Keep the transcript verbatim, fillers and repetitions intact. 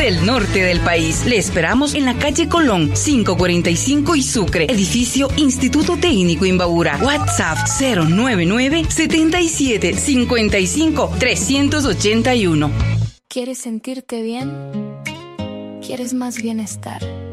del norte del país. Le esperamos en la calle Colón, quinientos cuarenta y cinco y Sucre, edificio Instituto Técnico Imbabura. WhatsApp cero nueve nueve, setenta y siete, cincuenta y cinco, trescientos ochenta y uno. ¿Quieres sentirte bien? ¿Quieres más bienestar?